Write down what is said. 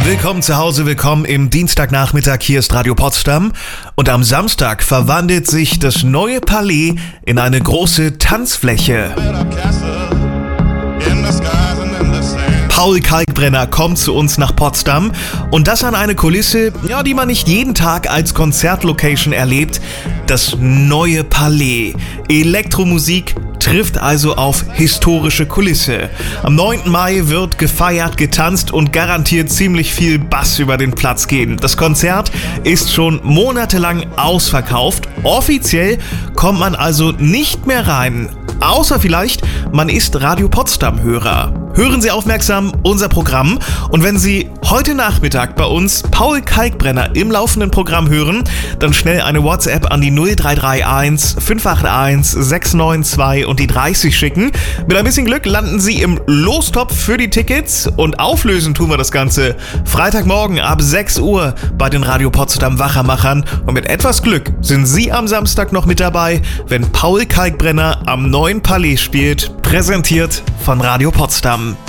Willkommen zu Hause, willkommen im Dienstagnachmittag. Hier ist Radio Potsdam. Und am Samstag verwandelt sich das neue Palais in eine große Tanzfläche. Paul Kalkbrenner kommt zu uns nach Potsdam und das an eine Kulisse, die man nicht jeden Tag als Konzertlocation erlebt. Das neue Palais. Elektromusik trifft also auf historische Kulisse. Am 9. Mai wird gefeiert, getanzt und garantiert ziemlich viel Bass über den Platz gehen. Das Konzert ist schon monatelang ausverkauft. Offiziell kommt man also nicht mehr rein. Außer vielleicht, man ist Radio Potsdam-Hörer. Hören Sie aufmerksam unser Programm und wenn Sie heute Nachmittag bei uns Paul Kalkbrenner im laufenden Programm hören, dann schnell eine WhatsApp an die 0331 581 692 und die 30 schicken. Mit ein bisschen Glück landen Sie im Lostopf für die Tickets und auflösen tun wir das Ganze Freitagmorgen ab 6 Uhr bei den Radio Potsdam Wachermachern und mit etwas Glück sind Sie am Samstag noch mit dabei, wenn Paul Kalkbrenner am neuen Palais spielt, präsentiert von Radio Potsdam.